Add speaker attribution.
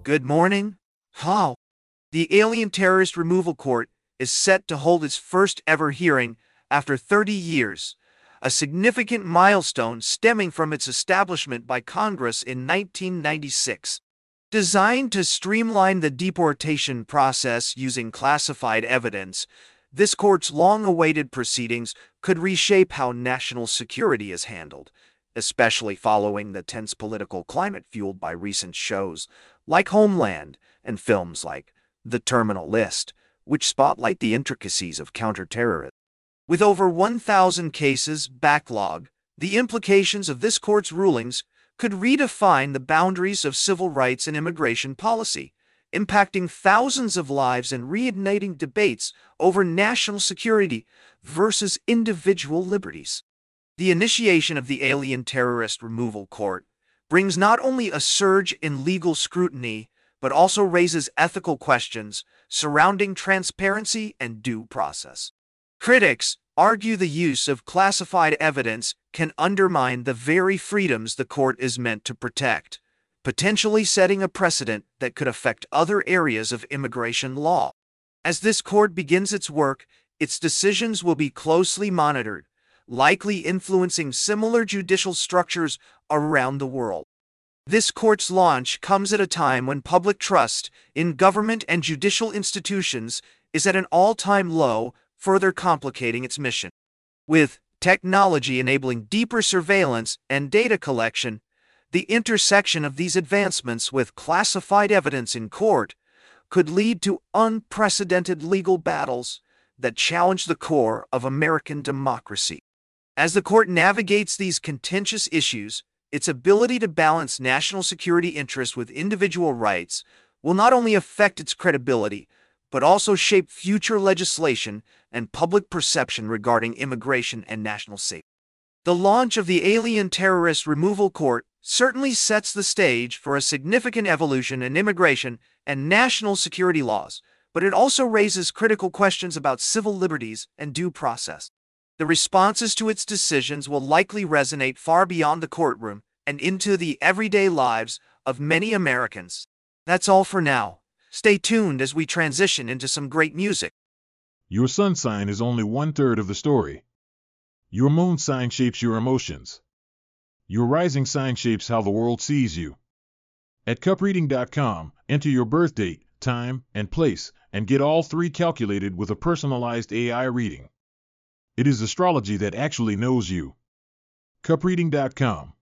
Speaker 1: Good morning. How? The Alien Terrorist Removal Court is set to hold its first ever hearing after 30 years, a significant milestone stemming from its establishment by Congress in 1996. Designed to streamline the deportation process using classified evidence, this court's long-awaited proceedings could reshape how national security is handled, especially following the tense political climate fueled by recent shows like Homeland and films like The Terminal List, which spotlight the intricacies of counterterrorism. With over 1,000 cases backlog, the implications of this court's rulings could redefine the boundaries of civil rights and immigration policy, impacting thousands of lives and reigniting debates over national security versus individual liberties. The initiation of the Alien Terrorist Removal Court brings not only a surge in legal scrutiny, but also raises ethical questions surrounding transparency and due process. Critics argue the use of classified evidence can undermine the very freedoms the court is meant to protect, potentially setting a precedent that could affect other areas of immigration law. As this court begins its work, its decisions will be closely monitored, likely influencing similar judicial structures around the world. This court's launch comes at a time when public trust in government and judicial institutions is at an all-time low, further complicating its mission. With technology enabling deeper surveillance and data collection, the intersection of these advancements with classified evidence in court could lead to unprecedented legal battles that challenge the core of American democracy. As the court navigates these contentious issues, its ability to balance national security interests with individual rights will not only affect its credibility, but also shape future legislation and public perception regarding immigration and national safety. The launch of the Alien Terrorist Removal Court certainly sets the stage for a significant evolution in immigration and national security laws, but it also raises critical questions about civil liberties and due process. The responses to its decisions will likely resonate far beyond the courtroom and into the everyday lives of many Americans. That's all for now. Stay tuned as we transition into some great music.
Speaker 2: Your sun sign is only 1/3 of the story. Your moon sign shapes your emotions. Your rising sign shapes how the world sees you. At cupreading.com, enter your birth date, time, and place, and get all three calculated with a personalized AI reading. It is astrology that actually knows you. cupreading.com